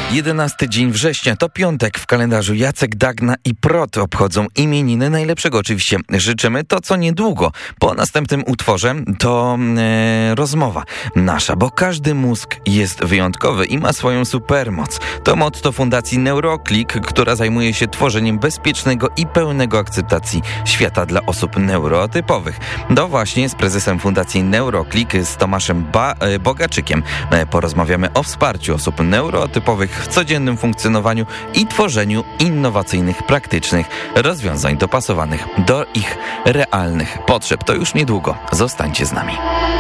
11 dzień września to piątek w kalendarzu. Jacek, Dagna i Prot obchodzą imieniny. Najlepszego oczywiście życzymy. To co niedługo po następnym utworze to rozmowa nasza, bo każdy mózg jest wyjątkowy i ma swoją supermoc. To motto Fundacji Neuroklik, która zajmuje się tworzeniem bezpiecznego i pełnego akceptacji świata dla osób neurotypowych. To właśnie z prezesem Fundacji Neuroklik, z Tomaszem Bogaczykiem porozmawiamy o wsparciu osób neurotypowych w codziennym funkcjonowaniu i tworzeniu innowacyjnych, praktycznych rozwiązań dopasowanych do ich realnych potrzeb. To już niedługo. Zostańcie z nami.